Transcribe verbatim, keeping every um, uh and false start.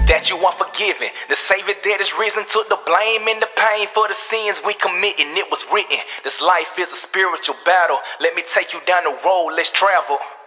that you are forgiven. The Savior that is risen took the blame and the pain for the sins we commit, and it was written. This life is a spiritual battle. Let me take you down the road, let's travel.